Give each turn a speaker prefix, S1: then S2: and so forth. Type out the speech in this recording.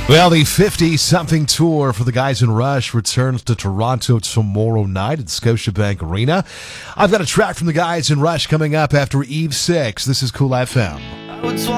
S1: Well, the 50-something tour for the guys in Rush returns to Toronto tomorrow night at Scotiabank Arena. I've got a track from the guys in Rush coming up after Eve 6. This is Cool FM.